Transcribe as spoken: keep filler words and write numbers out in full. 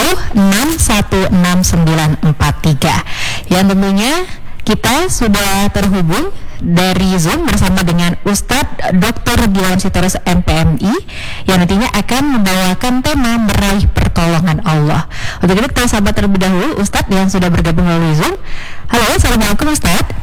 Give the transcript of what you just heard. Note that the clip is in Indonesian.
enam satu enam sembilan empat tiga. Yang tentunya kita sudah terhubung dari Zoom bersama dengan Ustadz doktor Gideon Sitorus M P M I yang nantinya akan membawakan tema meraih pertolongan Allah. Untuk itu kita sahabat terlebih dahulu Ustadz yang sudah bergabung melalui Zoom. Halo, assalamualaikum Ustadz.